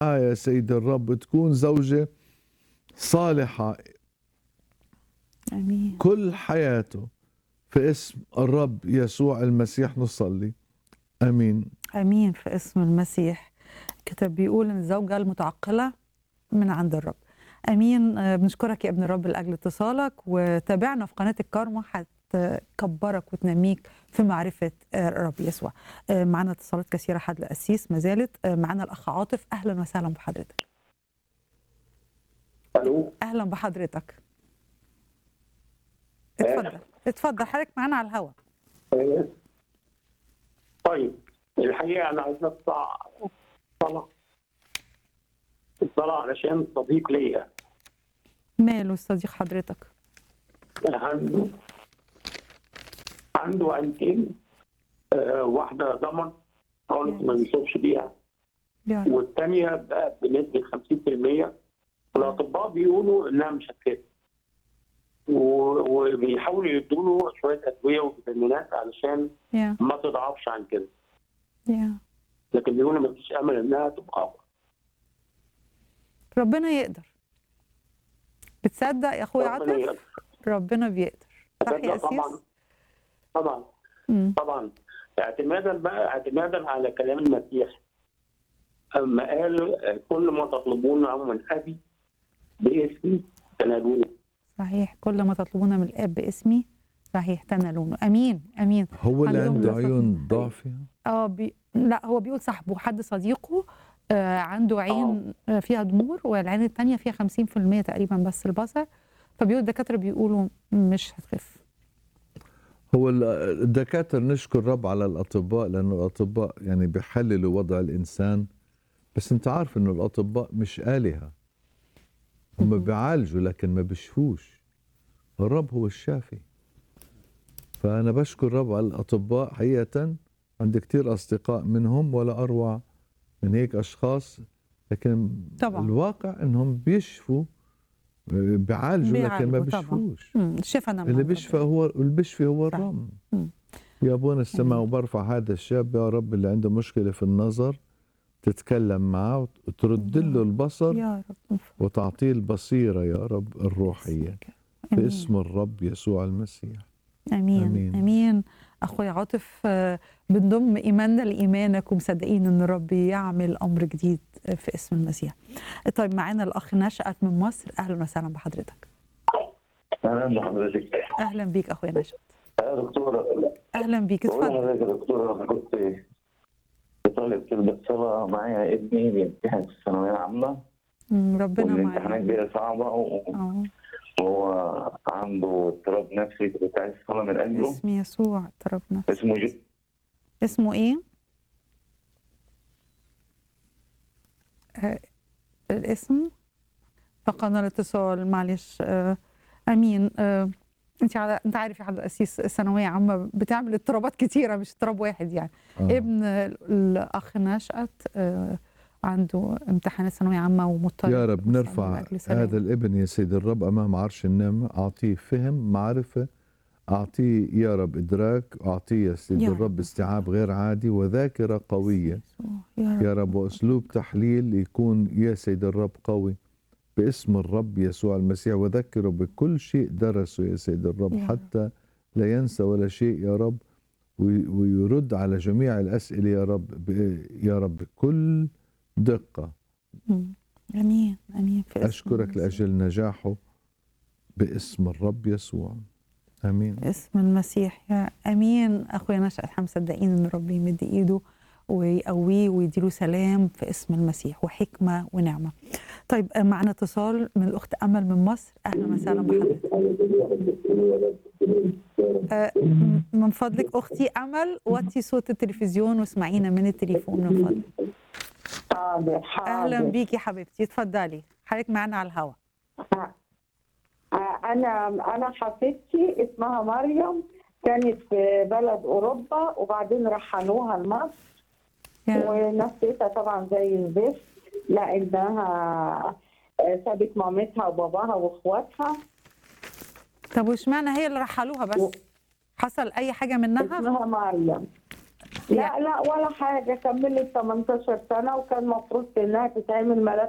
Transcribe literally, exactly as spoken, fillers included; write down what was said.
يا سيد الرب تكون زوجة صالحة امين. كل حياته، في اسم الرب يسوع المسيح نصلي، امين. امين في اسم المسيح. الكتاب بيقول ان الزوجه المتعقله من عند الرب. امين. آه، بنشكرك يا ابن الرب لاجل اتصالك، وتابعنا في قناه الكارما هتكبرك وتنميك في معرفه آه، الرب يسوع. آه، معنا اتصالات كثيره حد القسيس ما زالت. آه، معنا الاخ عاطف، اهلا وسهلا بحضرتك. الو. اهلا بحضرتك. اتفضل اتفضل حضرتك معانا على الهواء. آه، طيب، الحقيقه انا عايز اطلع صلاه الصلاه علشان صديق ليا ماله صديق حضرتك؟ عنده عنده عينتين، آه، واحده ضمن خالص ما بيشوفش بيها، يا رب. والثانيه بقى بنسبه خمسين بالمية. والاطباء بيقولوا انها مش هتخف، و- وبيحاولوا يدوا له شويه ادويه وفيتامينات علشان يا ما تضعفش عن كده، يا لكن بيقولوا ما فيش امل انها تبقى اقوى. ربنا يقدر. بتصدق يا اخويا ربنا عاطف؟ يقدر. ربنا بيقدر. صح يا طبعا أسيس؟ طبعا مم. طبعا اعتمادا بقى اعتمادا على كلام المسيح، اما قال كل ما تطلبونه من ابي باسمي تنالونه. صحيح، كل ما تطلبون من الاب باسمي صحيح تنالونه. امين امين. هو اللي عندهم عنده لفظ- عيون ضعفة؟ اه بي... لا هو بيقول صاحبه حد صديقه آه عنده عين آه فيها ضمور، والعين الثانيه فيها خمسين بالمية تقريبا بس البصر، فبيقول الدكاتره بيقولوا مش هتخف. هو ال- الدكاترة نشكر الرب على الأطباء، لأنه الأطباء يعني بيحللوا وضع الإنسان، بس أنت عارف إنه الأطباء مش آلهة، هم مهم. بيعالجوا لكن ما بيشفوش. الرب هو الشافي. فأنا بشكر الرب على الأطباء حقيقة، عندي كتير أصدقاء منهم ولا أروع من هيك أشخاص، لكن طبعا. الواقع إنهم بيشفوا، بيعالجوا لكن ما بيعالجوا طبعا. بيشفوش. مم. شفنا من اللي عند بيشفى ربنا. هو اللي بيشفي هو صح. الرب. مم. يا ابونا السماء، أمين. وبرفع هذا الشاب يا رب اللي عنده مشكلة في النظر، تتكلم معه وترد يا له رب. البصر يا رب. وتعطيه البصيرة يا رب الروحية، باسمك. امين. باسم الرب يسوع المسيح. امين آمين. امين. اخويا عاطف، آه، بنضم ايماننا لايمانك ومصدقين ان الرب يعمل امر جديد آه، في اسم المسيح. طيب معانا الاخ نشأت من مصر، اهلا وسهلا بحضرتك. اهلا بحضرتك. اهلا بيك اخويا نشأت. يا دكتوره، اهلا بيك، بقول اتفضل. لحضرتك يا دكتوره، انا كنت طالب كده صلاة معايا ابني بيمتحن في الثانويه العامه، مم، ربنا والامتحانات معاك. دي صعبه اه وهو عنده اضطراب نفسي، كنت عايز صلاة من اجله. اسم يسوع اضطرب نفسي. اسمه جو... اسمه ايه؟ آه الاسم فقدنا الاتصال، معلش. آه امين. آه انت على انت عارف يا حضرتك القسيس الثانويه عامه بتعمل اضطرابات كتيره، مش اضطراب واحد يعني. آه. ابن الاخ نشأت آه عنده امتحانات ثانويه عامه ومضطرب. يا رب نسأل نرفع من أجل سلامه. هذا الابن يا سيد الرب أمام عرش النعمة، أعطيه فهم معرفة، أعطيه يا رب إدراك، أعطيه يا سيد يا الرب رب. استيعاب غير عادي وذاكرة قوية يا رب. يا رب، وأسلوب تحليل يكون يا سيد الرب قوي باسم الرب يسوع المسيح، وذكره بكل شيء درسه يا سيد الرب يا رب. حتى لا ينسى ولا شيء يا رب، وي- ويرد على جميع الأسئلة يا رب ب- يا رب بكل دقة. مم. امين امين في اسم أشكرك المسيح. لأجل نجاحه باسم الرب يسوع، آمين. اسم المسيح يا امين. اخويا نشأت احنا مصدقين ان ربي يمد ايده ويقويه ويديله سلام في اسم المسيح وحكمه ونعمه. طيب آه، معنا اتصال من الاخت امل من مصر، اهلا وسهلا بحضرتك. آه، م- من فضلك اختي امل وطي صوت التلفزيون واسمعينا من التليفون من فضلك. حاضر حاضر. اهلا بيكي حبيبتي، اتفضلي حضرتك معنا على الهواء. انا انا حفيدتي اسمها مريم، كانت في بلد اوروبا وبعدين رحلوها لمصر، يا ونفسيتها طبعا زي الزفت لانها سابت مامتها وباباها واخواتها. طب واشمعنى هي اللي رحلوها بس؟ حصل اي حاجه منها؟ اسمها مريم. لا لا ولا حاجه، كملت ثمانية عشر سنه وكان المفروض انها تتعمل ملف